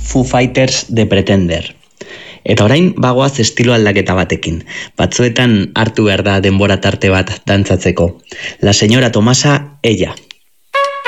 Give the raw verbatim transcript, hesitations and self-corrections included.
Foo Fighters de Pretender. Eta orain bagoaz estilo aldaketa batekin. Batzuetan hartu behar da denbora tarte bat dantzatzeko. La señora Tomasa, ella.